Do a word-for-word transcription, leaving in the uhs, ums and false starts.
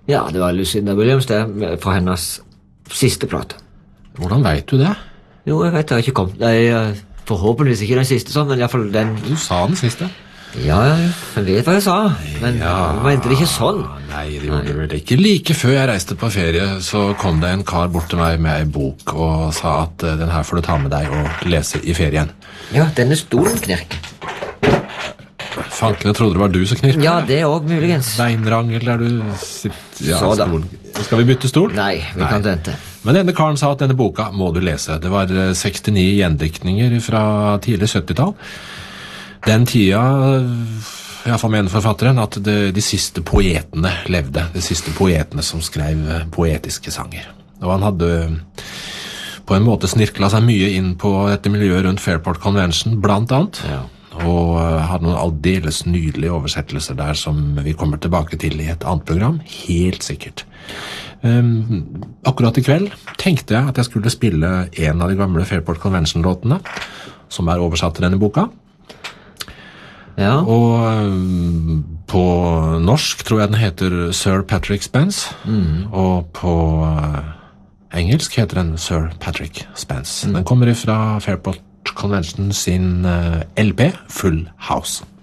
Ja, det var Lucinda Williams det, fra hennes siste plate. Hvordan vet du det? Jo, jeg vet det har ikke kommet. Det er forhåpentligvis ikke den siste sånn, men i hvert fall den. Du sa den siste. Ja, jeg vet hva jeg sa, men Ja. jeg mente det ikke sånn. Nei, det gjorde du vel ikke. Like før jeg reiste på ferie, så kom det en kar bort til meg med en bok og sa at eh, den her får du ta med deg og lese i ferien. Ja, denne stolen knirker. Fanken, jeg trodde det var du som knirket. Ja, det er også muligens. Beinrangel der du sitter... Ja, Så da. stolen. Skal vi bytte stol? Nei, vi kan vente. Men denne karen sa at denne boka må du lese. Det var eh, sekstini gjendiktninger fra tidlig syttitall. Den tida, i hvert fall mener forfatteren, at det, de siste poetene levde. De siste poetene som skrev eh, poetiske sanger. Og han hadde på en måte snirklet seg mye inn på dette miljøet rundt Fairport Convention, blant annet. Ja. Og uh, hadde noen aldeles nydelige oversettelser der som vi kommer tilbake til i et annet program, helt sikkert. Um, akkurat i kveld tenkte jeg at jeg skulle spille en av de gamle Fairport Convention-låtene, som er oversatt til denne boka. Ja. Og um, på norsk tror jeg den heter Sir Patrick Spence, mm. og på uh, engelsk heter den Sir Patrick Spence. Mm. Den kommer ifra Fairport Convention sin uh, L P, Full House.